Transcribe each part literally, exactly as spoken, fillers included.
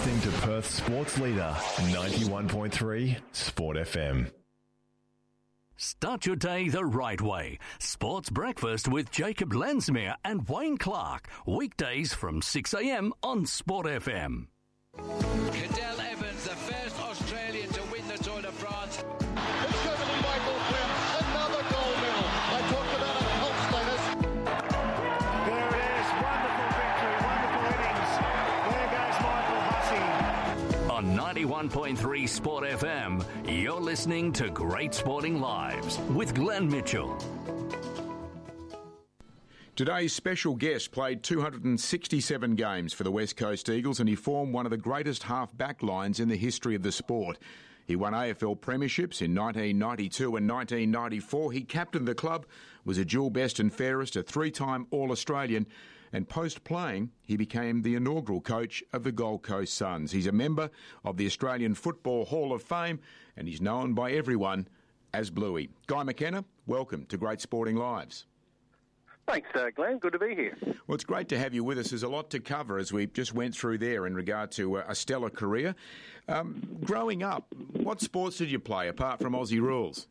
listening to Perth's sports leader, ninety-one point three Sport F M. Start your day the right way. Sports Breakfast with Jacob Lensmere and Wayne Clark. Weekdays from six a.m. on Sport F M. Cadel Evans, the first Australian to win the Tour de France. It's going to be Michael Flynn. Another gold medal. I talked about a cult status. There it is. Wonderful victory. Wonderful innings. There goes Michael Hussey. On ninety-one point three Sport F M, you're listening to Great Sporting Lives with Glenn Mitchell. Today's special guest played two hundred sixty-seven games for the West Coast Eagles, and he formed one of the greatest half-back lines in the history of the sport. He won A F L premierships in nineteen ninety-two and nineteen ninety-four. He captained the club, was a dual best and fairest, a three-time All-Australian, and post-playing, he became the inaugural coach of the Gold Coast Suns. He's a member of the Australian Football Hall of Fame, and he's known by everyone as Bluey. Guy McKenna, welcome to Great Sporting Lives. Thanks, uh, Glenn. Good to be here. Well, it's great to have you with us. There's a lot to cover, as we just went through there in regard to a stellar career. Um, growing up, what sports did you play apart from Aussie rules?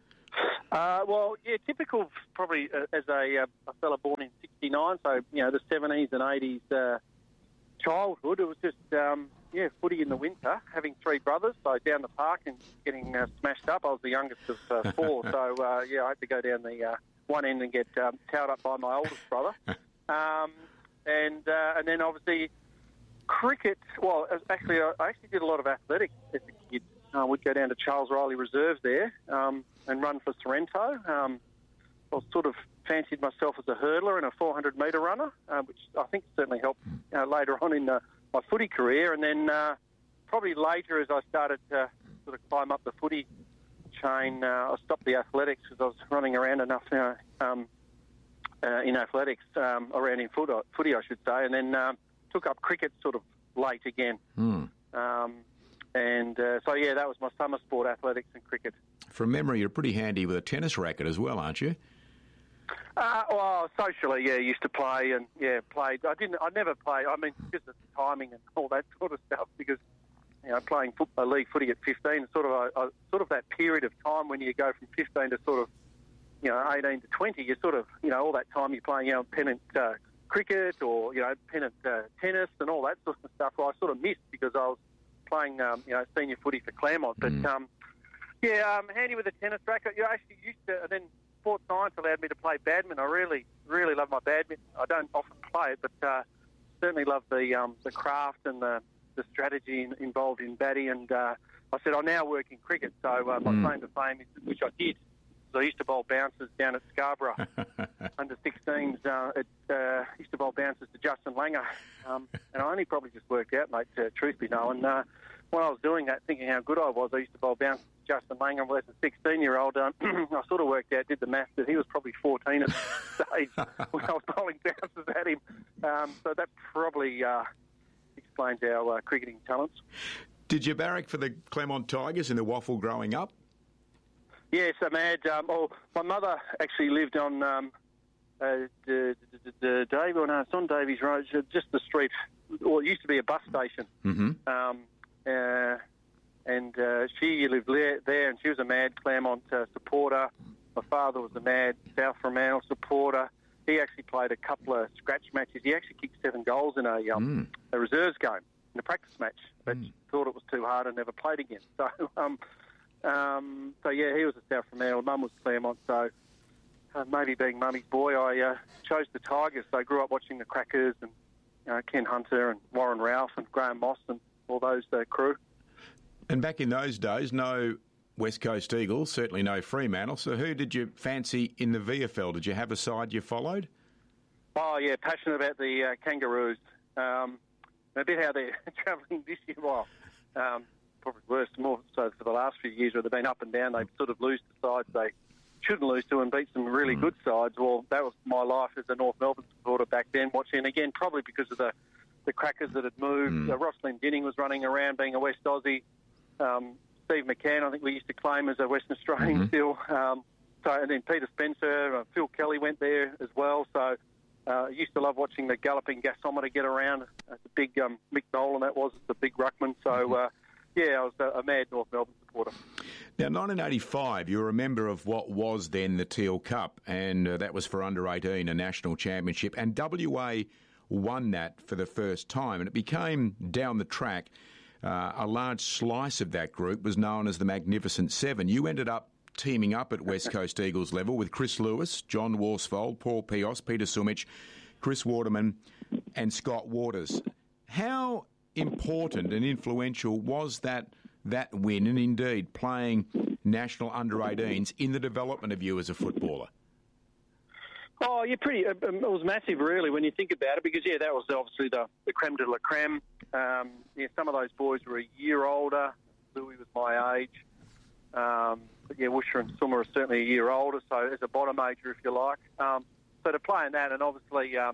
Uh, well, yeah, typical probably uh, as a, uh, a fella born in sixty-nine, so, you know, the seventies and eighties uh, childhood. It was just, um, yeah, footy in the winter, having three brothers, so down the park and getting uh, smashed up. I was the youngest of uh, four, so, uh, yeah, I had to go down the... Uh, one end and get um, towed up by my oldest brother. Um, and uh, and then obviously cricket, well, actually I actually did a lot of athletics as a kid. Uh, we'd go down to Charles Riley Reserves there um, and run for Sorrento. Um, I was sort of fancied myself as a hurdler and a four hundred metre runner, uh, which I think certainly helped uh, later on in uh, my footy career. And then uh, probably later as I started to sort of climb up the footy chain, uh, I stopped the athletics because I was running around enough uh, um, uh, in athletics, um, around in foot, footy, I should say, and then um, took up cricket sort of late again. Mm. Um, and uh, so, yeah, that was my summer sport, athletics and cricket. From memory, you're pretty handy with a tennis racket as well, aren't you? Uh, well, socially, yeah, used to play and, yeah, played. I didn't, I never played, I mean, just the timing and all that sort of stuff, because you know, playing football, league footy at fifteen, sort of a, a sort of that period of time when you go from fifteen to sort of, you know, eighteen to twenty. You sort of, you know, all that time you're playing, you know, pennant uh, cricket or you know, pennant uh, tennis and all that sort of stuff. Well, I sort of missed because I was playing, um, you know, senior footy for Claremont. But mm. um, yeah, um, handy with a tennis racket. You know, actually used to, and then sports science allowed me to play badminton. I really, really love my badminton. I don't often play it, but uh, certainly love the um, the craft and the the strategy in, involved in batting, and uh, I said I now work in cricket, so uh, my mm. claim to fame is, which I did, so I used to bowl bouncers down at Scarborough under sixteens. Uh, it, uh, used to bowl bouncers to Justin Langer, um, and I only probably just worked out, mate. To truth be known, uh, when I was doing that, thinking how good I was, I used to bowl bouncers to Justin Langer. Well, as a sixteen-year-old, um, I sort of worked out, did the math, that he was probably fourteen at the stage when I was bowling bouncers at him. Um, so that probably. Uh, explains our uh, cricketing talents. Did you barrack for the Claremont Tigers in the Waffle growing up? Yes, I'm mad. Um, oh, my mother actually lived on um, uh, the, the, the Dave, or no, it's on Davies Road, just the street. Well, it used to be a bus station. Mm-hmm. Um, uh, and uh, she lived there, there, and she was a mad Claremont uh, supporter. My father was a mad South Fremantle supporter. He actually played a couple of scratch matches. He actually kicked seven goals in a um, mm. a reserves game, in a practice match, but mm. thought it was too hard and never played again. So, um, um, so yeah, he was a South Fremantle. Mum was Claremont, so uh, maybe being mummy's boy, I uh, chose the Tigers. So I grew up watching the Crackers and you know, Ken Hunter and Warren Ralph and Graham Moss and all those uh, crew. And back in those days, no West Coast Eagles, certainly no Fremantle. So who did you fancy in the V F L? Did you have a side you followed? Oh, yeah, passionate about the uh, Kangaroos. Um, a bit how they're travelling this year. Well, um, probably worse, more so for the last few years where they've been up and down. They sort of lose to sides they shouldn't lose to and beat some really mm. good sides. Well, that was my life as a North Melbourne supporter back then, watching, again, probably because of the, the Crackers that had moved. Mm. Uh, Ross Glendinning was running around being a West Aussie. Um, Steve McCann, I think we used to claim as a Western Australian mm-hmm. still. Um, so, and then Peter Spencer, uh, Phil Kelly went there as well. So, Uh, I used to love watching the galloping gasometer get around. That's a big um, Mick Nolan, that was, the big ruckman. So, uh, yeah, I was a, a mad North Melbourne supporter. Now, nineteen eighty-five, you were a member of what was then the Teal Cup, and uh, that was for under eighteen, a national championship, and W A won that for the first time, and it became, down the track, uh, a large slice of that group was known as the Magnificent Seven. You ended up teaming up at West Coast Eagles level with Chris Lewis, John Worsfold, Paul Pios, Peter Sumich, Chris Waterman and Scott Waters. How important and influential was that that win, and indeed playing national under eighteens in the development of you as a footballer? Oh, you're pretty. It was massive, really, when you think about it, because yeah, that was obviously the, the creme de la creme. Um, yeah, some of those boys were a year older. Louis was my age. Um, but yeah, Woosher and Summer are certainly a year older, so as a bottom major, if you like. Um, so to play in that, and obviously um,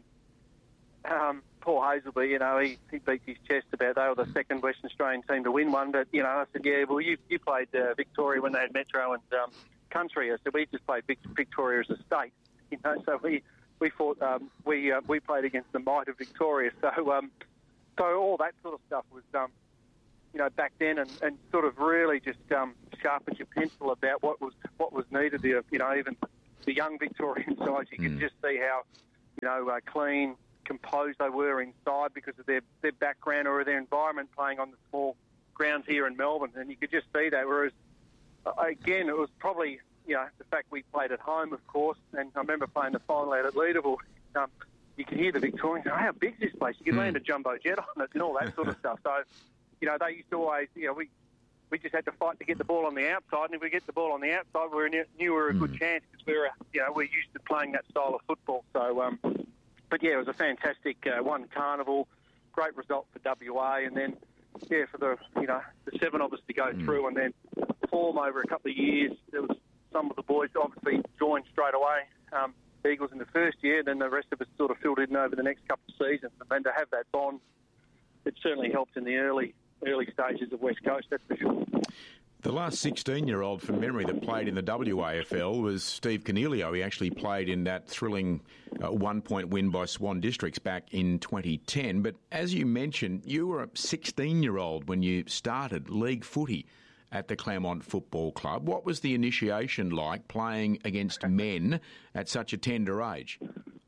um, Paul Hazelby, you know, he, he beat his chest about they were the second Western Australian team to win one. But, you know, I said, yeah, well, you, you played uh, Victoria when they had Metro and um, Country. I said, we just played Vic- Victoria as a state, you know, so we we fought, um, we uh, we played against the might of Victoria. So, um, so all that sort of stuff was, um, you know, back then, and, and sort of really just um, sharpened your pencil about what was what was needed. The, you know, even the young Victorian sides, you mm. could just see how, you know, uh, clean, composed they were inside because of their, their background or their environment playing on the small grounds here in Melbourne. And you could just see that. Whereas, uh, again, it was probably, you know, the fact we played at home, of course. And I remember playing the final out at Leederville. Um, you could hear the Victorians, oh, how big's this place? You could mm. land a jumbo jet on it and all that sort of stuff. So, you know, they used to always, you know, we we just had to fight to get the ball on the outside. And if we get the ball on the outside, we knew, knew we were a mm. good chance because we were, you know, we're used to playing that style of football. So, um, but yeah, it was a fantastic uh, one carnival, great result for W A, and then yeah, for the you know the seven of us to go mm. through, and then form over a couple of years. There was some of the boys obviously joined straight away. Um, Eagles in the first year, then the rest of us sort of filled in over the next couple of seasons, and then to have that bond, it certainly helped in the early early stages of West Coast. That's for sure. The last sixteen-year-old from memory that played in the W A F L was Steve Cornelio. He actually played in that thrilling uh, one-point win by Swan Districts back in twenty ten. But as you mentioned, you were a sixteen-year-old when you started league footy at the Claremont Football Club. What was the initiation like playing against men at such a tender age?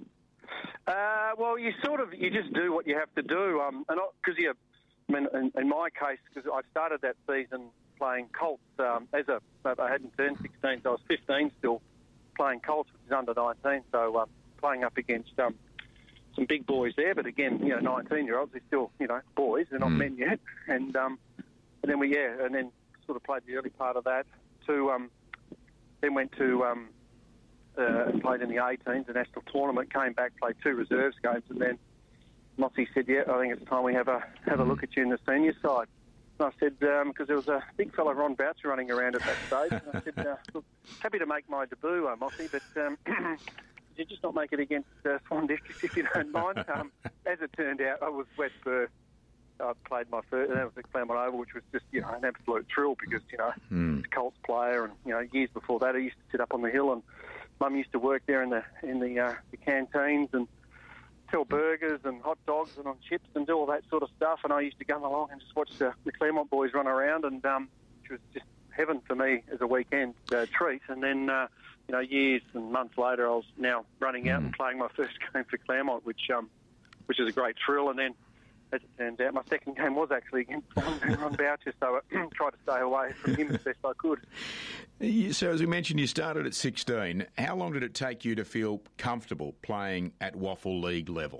Uh, well, you sort of, you just do what you have to do. Um, and because you, I mean, in, in my case, because I started that season playing Colts um, as a, I hadn't turned sixteen, so I was fifteen still playing Colts, which is under nineteen, so um, playing up against um, some big boys there, but again, you know, nineteen-year-olds, they're still, you know, boys, they're not mm. men yet, and um, and then we, yeah, and then sort of played the early part of that, to, um, then went to, um, uh, played in the eighteens, the national tournament, came back, played two reserves games, and then Mossy said, yeah, I think it's time we have a have a look at you in the senior side. And I said, because um, there was a big fella, Ron Boucher, running around at that stage. And I said, uh, look, happy to make my debut, uh, Mossy, but um, you just not make it against uh, Swan Districts if you don't mind. Um, as it turned out, I was West Perth. I played my first, and that was at Claremont Oval, which was just, you know, an absolute thrill because, you know, mm. a Colts player, and, you know, years before that, I used to sit up on the hill, and Mum used to work there in the in the, uh, the canteens and sell burgers and hot dogs and on chips and do all that sort of stuff. And I used to go along and just watch the, the Claremont boys run around, and um, which was just heaven for me as a weekend uh, treat. And then, uh, you know, years and months later, I was now running out mm. and playing my first game for Claremont, which um, which is a great thrill. And then, as it turns out, my second game was actually against Ron Boucher, so I tried to stay away from him as best I could. So, as we mentioned, you started at sixteen. How long did it take you to feel comfortable playing at Waffle League level?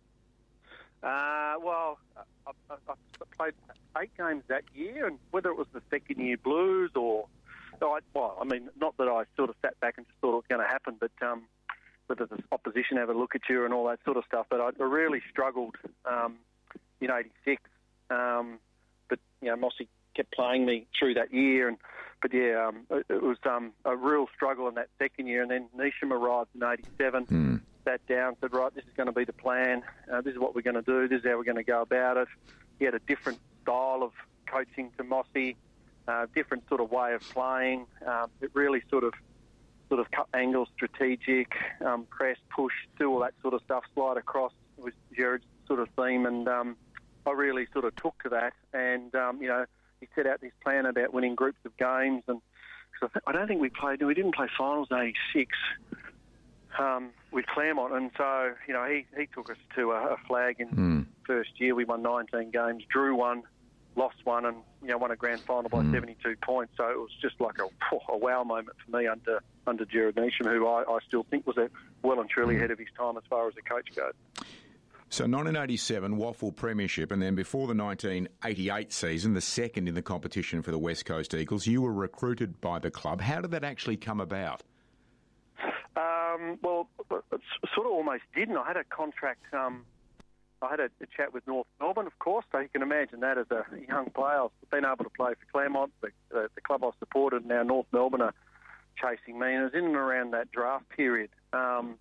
Uh, well, I, I, I played eight games that year, and whether it was the second year blues or, I, well, I mean, not that I sort of sat back and just thought it was going to happen, but um, whether the opposition have a look at you and all that sort of stuff. But I, I really struggled um, in eighty-six. Um, but, you know, Mossy kept playing me through that year, and but yeah, um, it, it was um, a real struggle in that second year. And then Neesham arrived in eighty-seven, mm. sat down, said, right, this is going to be the plan. Uh, this is what we're going to do. This is how we're going to go about it. He had a different style of coaching to Mossy, uh, different sort of way of playing. Um, it really sort of sort of cut angles, strategic, um, press, push, do all that sort of stuff, slide across was Jared's sort of theme, and um, I really sort of took to that. And, um, you know, he set out this plan about winning groups of games, and cause I, th- I don't think we played, we didn't play finals in eighty-six um, with Claremont, and so, you know, he, he took us to a, a flag in mm. first year. We won nineteen games, drew one, lost one, and, you know, won a grand final by mm. seventy-two points. So it was just like a, a wow moment for me under under Jared Neesham, who I, I still think was a, well and truly mm. ahead of his time as far as a coach goes. So nineteen eighty-seven, Waffle Premiership, and then before the nineteen eighty-eight season, the second in the competition for the West Coast Eagles, you were recruited by the club. How did that actually come about? Um, well, it sort of almost didn't. I had a contract... Um, I had a, a chat with North Melbourne, of course, so you can imagine that as a young player. I've been able to play for Claremont, the, the, the club I've supported. Now North Melbourne are chasing me, and it was in and around that draft period. Um,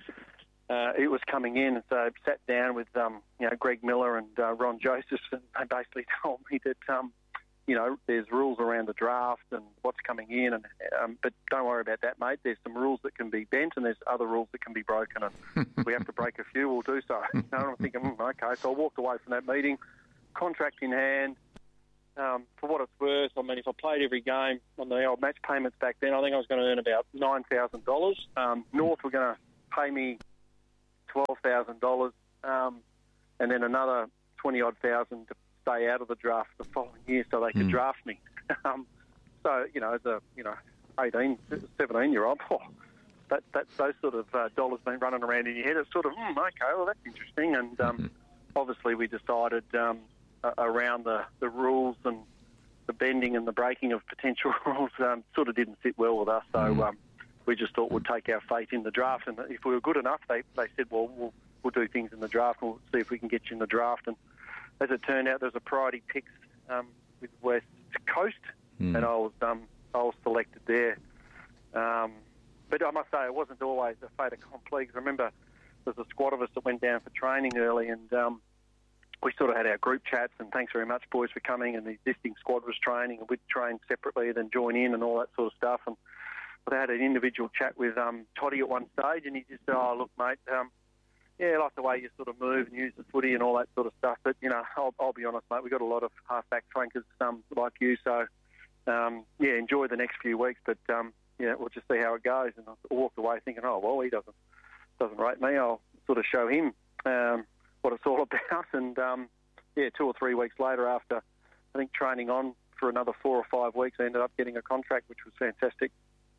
uh, it was coming in, and so I sat down with um, you know Greg Miller and uh, Ron Joseph, and they basically told me that um, you know there's rules around the draft and what's coming in, and um, but don't worry about that, mate. There's some rules that can be bent, and there's other rules that can be broken, and if we have to break a few, we'll do so. You know, and I'm thinking, mm, okay, so I walked away from that meeting, contract in hand. Um, for what it's worth, I mean, if I played every game on the old match payments back then, I think I was going to earn about nine thousand dollars. Um, North were going to pay me twelve thousand dollars, um, and then another twenty odd thousand to stay out of the draft the following year, so they could mm. draft me. um, so you know, as a you know eighteen, seventeen year old, oh, that that those sort of uh, dollars been running around in your head. It's sort of mm, okay, well that's interesting, and um, mm-hmm. obviously we decided. Um, around the, the rules and the bending and the breaking of potential rules um, sort of didn't sit well with us. So mm. um, we just thought we'd take our fate in the draft. And if we were good enough, they, they said, well, well, we'll do things in the draft and we'll see if we can get you in the draft. And as it turned out, there was a priority pick um, with West Coast, mm. and I was um, I was selected there. Um, but I must say, it wasn't always a fait accompli. I remember there was a squad of us that went down for training early, and um, we sort of had our group chats, and thanks very much, boys, for coming, and the existing squad was training, and we'd train separately, then join in and all that sort of stuff. And I had an individual chat with um, Toddy at one stage, and he just said, oh, look, mate, um, yeah, I like the way you sort of move and use the footy and all that sort of stuff, but, you know, I'll, I'll be honest, mate, we've got a lot of half-back flankers um, like you, so, um, yeah, enjoy the next few weeks, but, um, yeah, we'll just see how it goes. And I walked away thinking, oh, well, he doesn't, doesn't rate me, I'll sort of show him um, what it's all about. And um, yeah, two or three weeks later, after I think training on for another four or five weeks, I ended up getting a contract, which was fantastic.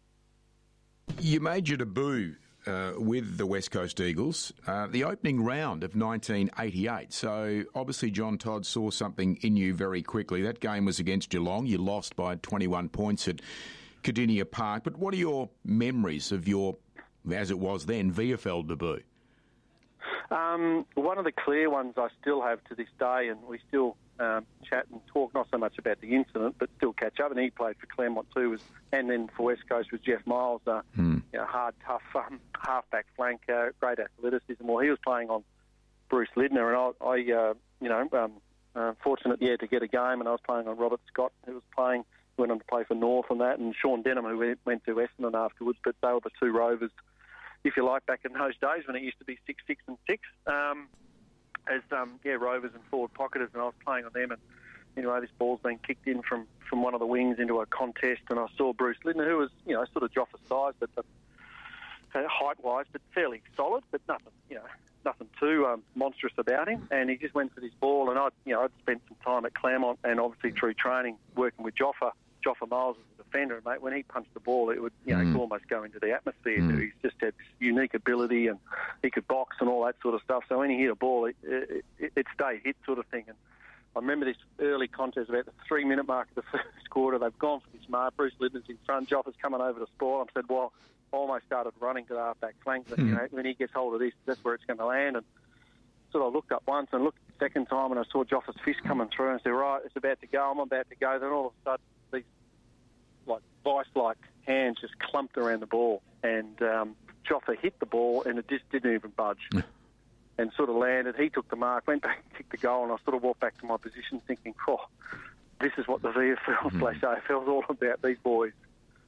You made your debut uh, with the West Coast Eagles, uh, the opening round of nineteen eighty-eight. So obviously John Todd saw something in you very quickly. That game was against Geelong. You lost by twenty-one points at Cardinia Park. But what are your memories of your, as it was then, V F L debut? Um, one of the clear ones I still have to this day, and we still um, chat and talk, not so much about the incident, but still catch up. And he played for Claremont too, was, and then for West Coast was Jeff Miles, uh, hmm. you know, hard, tough um, half-back flank, uh, great athleticism. Well, he was playing on Bruce Lidner, and I, I uh, you know, um, uh, fortunate, yeah, to get a game, and I was playing on Robert Scott, who was playing, went on to play for North and that, and Sean Denham, who went, went to Essendon afterwards, but they were the two Rovers, if you like, back in those days when it used to be six, six and six, um, as, um, yeah, Rovers and forward pocketers, and I was playing on them, and anyway, this ball's been kicked in from, from one of the wings into a contest, and I saw Bruce Lidner, who was, you know, sort of Joffa size, but uh, height-wise, but fairly solid, but nothing, you know, nothing too um, monstrous about him, and he just went for this ball, and I'd, you know, I'd spent some time at Claremont, and obviously through training, working with Joffa, Joffa Miles was a defender, and mate, when he punched the ball, it would, you know, mm. almost go into the atmosphere. Mm. He just had this unique ability, and he could box and all that sort of stuff. So when he hit a ball, it, it, it stayed hit sort of thing. And I remember this early contest, about the three-minute mark of the first quarter. They've gone for this mark. Bruce Lidner's in front. Joffa's coming over to spoil. I said, well, I almost started running to the half-back flank. But, mm. you know, when he gets hold of this, that's where it's going to land. And so I looked up once and looked the second time, and I saw Joffa's fist coming through, and I said, right, it's about to go. I'm about to go. Then all of a sudden, these like vice-like hands just clumped around the ball, and um, Joffa hit the ball, and it just didn't even budge, and sort of landed. He took the mark, went back and kicked the goal, and I sort of walked back to my position thinking, oh, this is what the V F L slash A F L is all about. These boys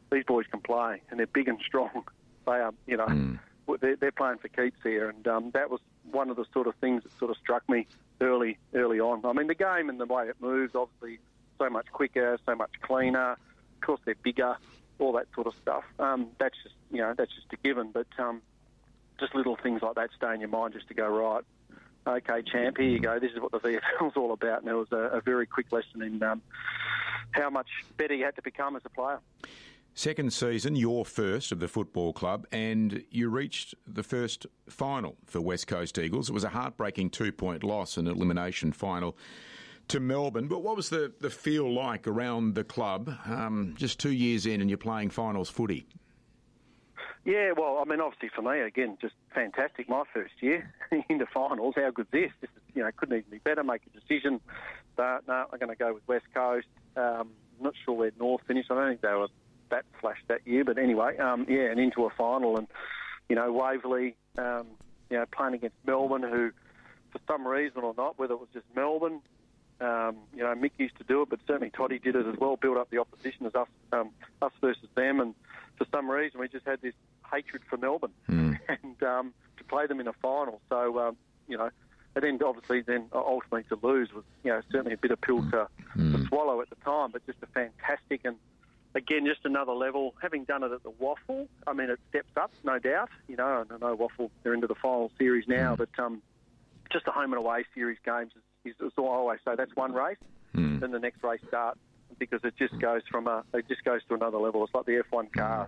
these boys can play, and they're big and strong. They are, you know, mm. they're, they're playing for keeps here, and um, that was one of the sort of things that sort of struck me early, early on. I mean, the game and the way it moves, obviously, so much quicker, so much cleaner. Of course, they're bigger, all that sort of stuff. Um, that's just, you know, that's just a given. But um, just little things like that stay in your mind, just to go, right, okay, champ, here you go. This is what the V F L is all about. And it was a, a very quick lesson in um, how much better you had to become as a player. Second season, your first of the football club, and you reached the first final for West Coast Eagles. It was a heartbreaking two-point loss, an elimination final to Melbourne. But what was the, the feel like around the club um, just two years in and you're playing finals footy? Yeah, well, I mean, obviously for me, again, just fantastic. My first year into finals. How good's this? This is, you know, couldn't even be better. Make a decision. But no, I'm going to go with West Coast. Um, I'm not sure where North finished. I don't think they were that flash that year. But anyway, um, yeah, and into a final. And, you know, Waverley, um, you know, playing against Melbourne, who, for some reason or not, whether it was just Melbourne, um, you know, Mick used to do it, but certainly Toddy did it as well, build up the opposition as us, um, us versus them. And for some reason, we just had this hatred for Melbourne mm. and um, to play them in a final. So, um, you know, and then obviously then ultimately to lose was, you know, certainly a bitter pill to, mm. to swallow at the time, but just a fantastic and, again, just another level. Having done it at the Waffle, I mean, it steps up, no doubt. You know, I know Waffle, they're into the final series now, mm. but um, just the home and away series games is, is, is all I always say, that's one race, mm. then the next race starts, because it just goes from a, it just goes to another level. It's like the F one cars.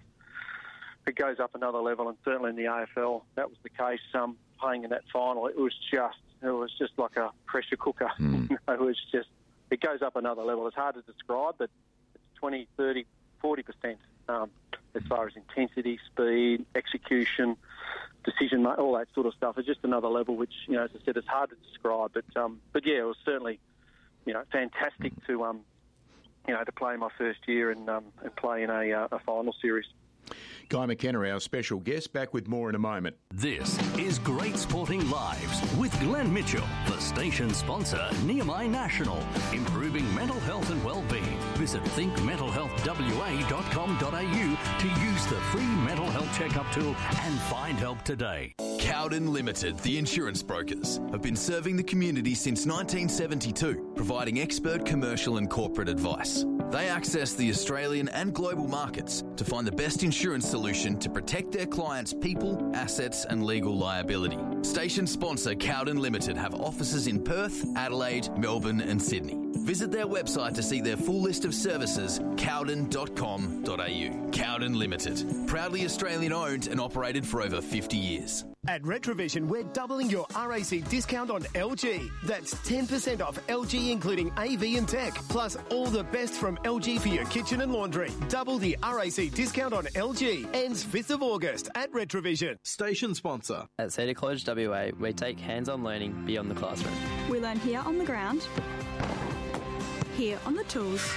It goes up another level, and certainly in the A F L, that was the case. Um, playing in that final, it was just, it was just like a pressure cooker. Mm. It was just, it goes up another level. It's hard to describe, but it's twenty, thirty, forty percent um, as far as intensity, speed, execution, decision, all that sort of stuff. It's just another level, which, you know, as I said, it's hard to describe. But um, but yeah, it was certainly, you know, fantastic to um, you know, to play my first year and um, and play in a, uh, a final series. Guy McKenna, our special guest, back with more in a moment. This is Great Sporting Lives with Glenn Mitchell, the station sponsor, Nehemiah National, improving mental health and well-being. Visit think mental health w a dot com dot a u to use the free mental health checkup tool and find help today. Cowden Limited, the insurance brokers, have been serving the community since nineteen seventy-two, providing expert commercial and corporate advice. They access the Australian and global markets to find the best insurance solution to protect their clients' people, assets and legal liability. Station sponsor Cowden Limited have offices in Perth, Adelaide, Melbourne and Sydney. Visit their website to see their full list of services, cowden dot com dot a u. Cowden Limited, proudly Australian owned and operated for over fifty years. At Retrovision, we're doubling your R A C discount on L G. That's ten percent off L G, including A V and tech, plus all the best from L G for your kitchen and laundry. Double the R A C discount on L G. Ends fifth of August at Retrovision. Station sponsor. At Cedar College W A, we take hands-on learning beyond the classroom. We learn here on the ground, here on the tools,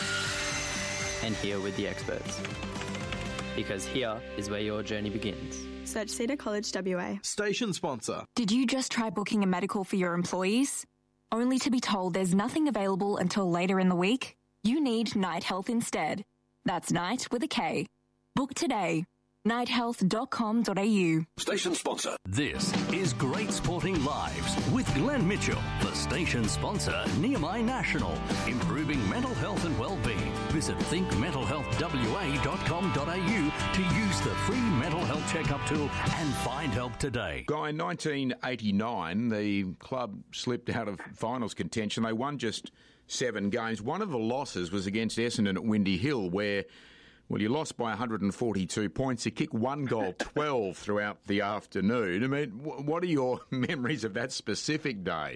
and here with the experts. Because here is where your journey begins. Search Cedar College W A. Station sponsor. Did you just try booking a medical for your employees, only to be told there's nothing available until later in the week? You need Night Health instead. That's Night with a K. Book today. night health dot com dot a u. Station sponsor. This is Great Sporting Lives with Glenn Mitchell, the station sponsor, Nehemiah National, improving mental health and well-being. Visit think mental health w a dot com dot a u to use the free mental health checkup tool and find help today. Guy, in nineteen eighty-nine, the club slipped out of finals contention. They won just seven games. One of the losses was against Essendon at Windy Hill, where, well, you lost by one hundred forty-two points. You kicked one goal, twelve throughout the afternoon. I mean, what are your memories of that specific day?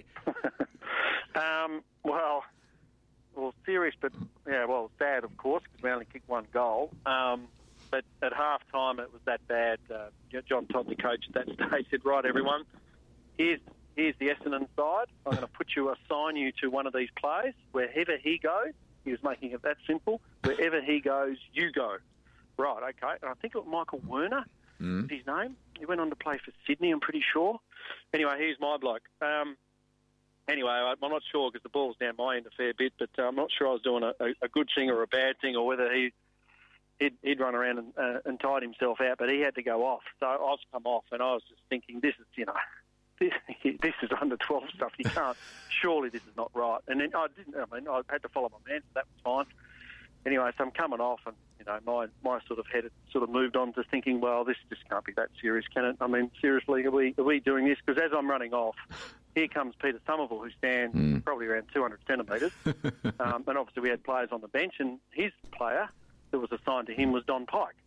um, well, well, serious, but, yeah, well, sad, of course, because we only kicked one goal. Um, but at half-time, it was that bad. Uh, John Todd, the coach at that stage, said, right, everyone, here's here's the Essendon side. I'm going to put you, assign you to one of these players. Wherever he goes, he was making it that simple. Wherever he goes, you go. Right, okay. And I think it was Michael Werner, mm. was his name. He went on to play for Sydney, I'm pretty sure. Anyway, he's my bloke. Um, anyway, I'm not sure because the ball's down my end a fair bit, but uh, I'm not sure I was doing a, a, a good thing or a bad thing or whether he he'd, he'd run around and, uh, and tied himself out, but he had to go off. So I was come off, and I was just thinking, this is, you know, this, this is under twelve stuff. You can't, surely this is not right. And then I didn't, I mean, I had to follow my man, so that was fine. Anyway, so I'm coming off, and, you know, my, my sort of head had sort of moved on to thinking, well, this just can't be that serious, can it? I mean, seriously, are we, are we doing this? Because as I'm running off, here comes Peter Somerville, who stands mm. probably around two hundred centimetres. um, and obviously we had players on the bench, and his player that was assigned to him was Don Pike.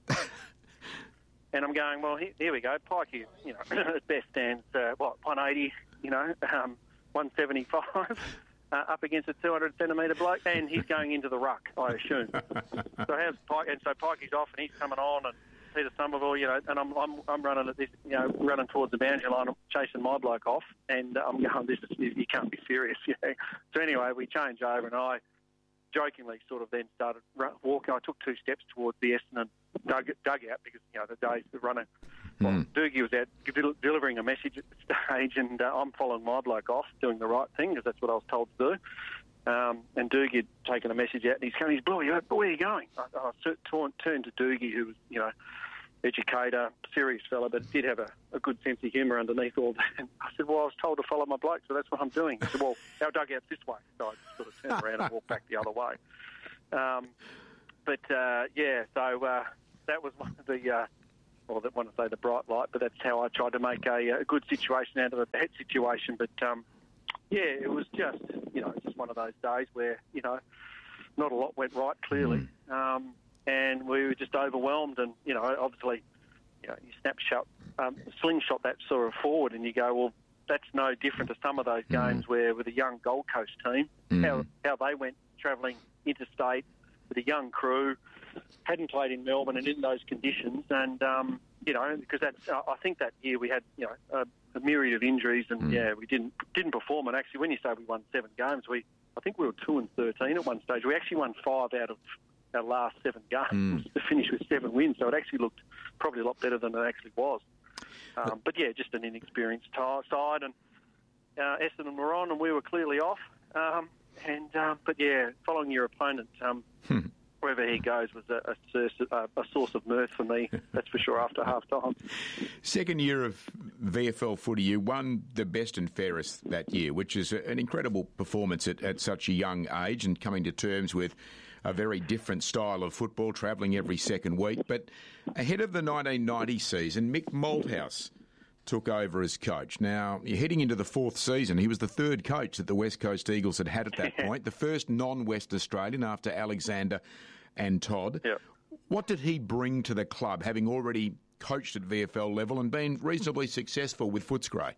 And I'm going, well, here, here we go. Pike, you, you know, at best stands, uh, what, one eighty, you know, um, one seventy-five. Uh, up against a two hundred centimetre bloke, and he's going into the ruck, I assume. So how's Pike? And so Pike is off, and he's coming on, and Peter Somerville, you know, and I'm I'm, I'm running at this, you know, running towards the boundary line, I'm chasing my bloke off, and I'm going, this is, you can't be serious, you know. So anyway, we change over, and I jokingly sort of then started run, walking. I took two steps towards the Essendon dug, dugout because, you know, the days the runner. Well, mm. Doogie was out del- delivering a message at the stage, and uh, I'm following my bloke off, doing the right thing, because that's what I was told to do. Um, and Doogie had taken a message out, and he's going, he's Bluey, where are you going? I, I t- turned to Doogie, who was, you know, educator, serious fella, but did have a, a good sense of humour underneath all that. And I said, well, I was told to follow my bloke, so that's what I'm doing. He said, well, our dugout's this way. So I just sort of turned around and walked back the other way. Um, but, uh, yeah, so uh, that was one of the... Uh, Or I want to say the bright light, but that's how I tried to make a, a good situation out of a bad situation. But, um, yeah, it was just, you know, just one of those days where, you know, not a lot went right, clearly. Mm. Um, and we were just overwhelmed. And, you know, obviously, you know, you snapshot, um, slingshot that sort of forward, and you go, well, that's no different to some of those games mm. where with a young Gold Coast team, mm. how, how they went travelling interstate with a young crew, hadn't played in Melbourne and in those conditions, and um, you know, because that's uh, I think that year we had, you know, a, a myriad of injuries, and mm. yeah, we didn't didn't perform. And actually, when you say we won seven games, we I think we were two and thirteen at one stage. We actually won five out of our last seven games mm. to finish with seven wins. So it actually looked probably a lot better than it actually was. Um, but yeah, just an inexperienced t- side, and uh, Essendon were on, and we were clearly off. Um, and uh, but yeah, following your opponent. Um, hmm. Wherever he goes was a, a, source, a, a source of mirth for me, that's for sure, after half-time. Second year of V F L footy, you won the best and fairest that year, which is an incredible performance at, at such a young age, and coming to terms with a very different style of football, travelling every second week. But ahead of the nineteen ninety season, Mick Malthouse took over as coach. Now, you're heading into the fourth season. He was the third coach that the West Coast Eagles had had at that point, the first non-West Australian after Alexander and Todd. Yep. What did he bring to the club, having already coached at V F L level and been reasonably successful with Footscray?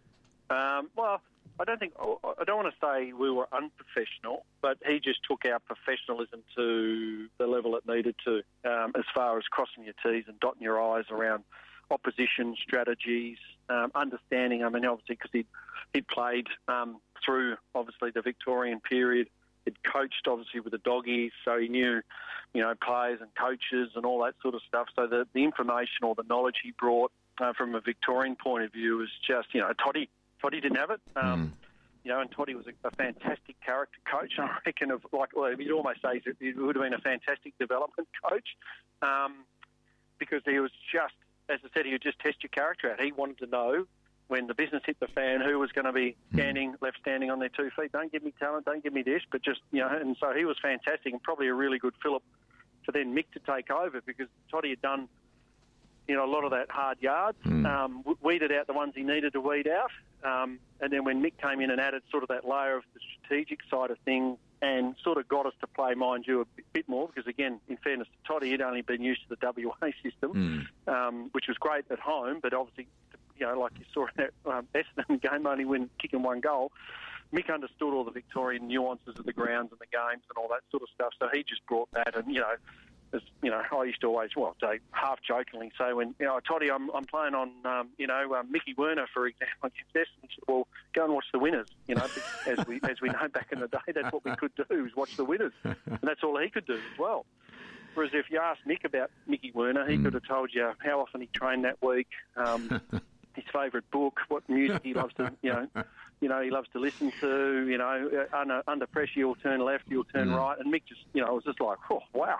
Um, well, I don't think I don't want to say we were unprofessional, but he just took our professionalism to the level it needed to, um, as far as crossing your T's and dotting your I's around opposition strategies, um, understanding. I mean, obviously, because he he played um, through obviously the Victorian period. He'd coached obviously with the Doggies, so he knew, you know, players and coaches and all that sort of stuff. So the, the information or the knowledge he brought uh, from a Victorian point of view was just, you know, Toddy. Toddy didn't have it. Um, mm. You know, and Toddy was a, a fantastic character coach. I reckon, of like, well, you'd almost say he would have been a fantastic development coach, um, because he was just, as I said, he would just test your character out. He wanted to know when the business hit the fan who was going to be standing, left standing on their two feet. Don't give me talent, don't give me this, but just, you know, and so he was fantastic and probably a really good fill-up for then Mick to take over, because Toddy had done, you know, a lot of that hard yards, mm. um, weeded out the ones he needed to weed out. Um, and then when Mick came in and added sort of that layer of the strategic side of things and sort of got us to play, mind you, a bit more, because, again, in fairness to Toddy, he'd only been used to the W A system, mm. um, which was great at home, but obviously, you know, like you saw in that um, Essendon game, only win kicking one goal. Mick understood all the Victorian nuances of the grounds and the games and all that sort of stuff, so he just brought that. And, you know, as, you know, I used to always, well, say, half jokingly say, when, you know, Toddy, I'm, I'm playing on, um, you know, um, Mickey Werner, for example, against Essendon. He said, well, go and watch the winners. You know, as we as we know back in the day, that's what we could do, is watch the winners. And that's all he could do as well. Whereas if you asked Mick about Mickey Werner, he mm. could have told you how often he trained that week, um, his favourite book, what music he loves to, you know, you know, he loves to listen to. You know, under, under pressure, you'll turn left, you'll turn mm. right, and Mick just, you know, was just like, oh, wow. Mm.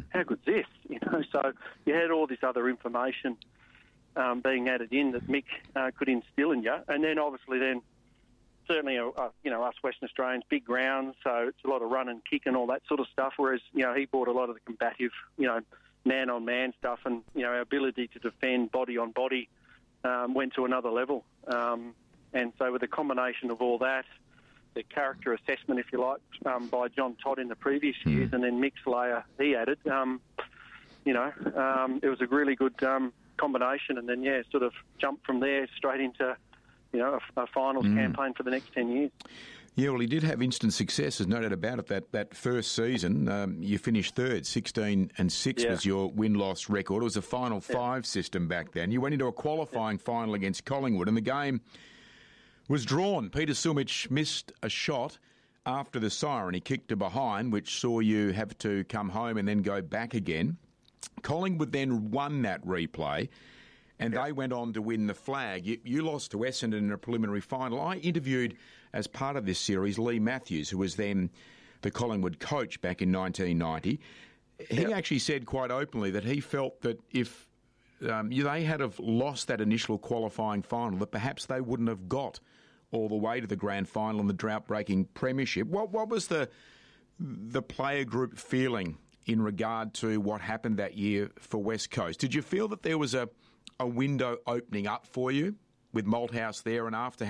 how good's this? You know, so you had all this other information um, being added in that Mick uh, could instill in you, and then obviously then certainly uh, you know us Western Australians, big grounds, so it's a lot of run and kick and all that sort of stuff. Whereas you know he brought a lot of the combative, you know, man on man stuff, and you know our ability to defend body on body um, went to another level. Um, and so with the combination of all that, the character assessment, if you like, um, by John Todd in the previous years, and then Mick's layer he added, um, you know, um, it was a really good um, combination. And then, yeah, sort of jumped from there straight into, you know, a, a finals mm. campaign for the next ten years. Yeah, well, he did have instant success, there's no doubt about it. That that first season, um, you finished third, sixteen and six yeah. was your win-loss record. It was a final five yeah. system back then. You went into a qualifying yeah. final against Collingwood, and the game was drawn. Peter Sumich missed a shot after the siren. He kicked to behind, which saw you have to come home and then go back again. Collingwood then won that replay, and yep. they went on to win the flag. You, you lost to Essendon in a preliminary final. I interviewed, as part of this series, Lee Matthews, who was then the Collingwood coach back in nineteen ninety. He yep. actually said quite openly that he felt that if um, they had have lost that initial qualifying final, that perhaps they wouldn't have got all the way to the grand final and the drought-breaking premiership. What what was the the player group feeling in regard to what happened that year for West Coast? Did you feel that there was a, a window opening up for you with Malthouse there and after